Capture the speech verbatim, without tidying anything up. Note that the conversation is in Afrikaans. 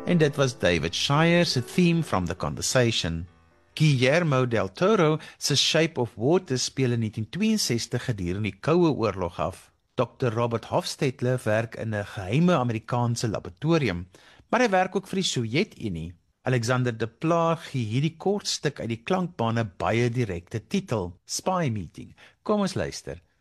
En dit was David Shire se theme from The Conversation. Guillermo del Toro se Shape of Water speel in negentien tweeënsestig gedurende die Koue Oorlog af. dokter Robert Hofstadter werk in 'n geheime Amerikaanse laboratorium, maar hy werk ook vir die Sowjetunie. Alexander de Pla gee hierdie kort stuk uit die klankbane baie direkte titel, Spy Meeting. Kom ons luister.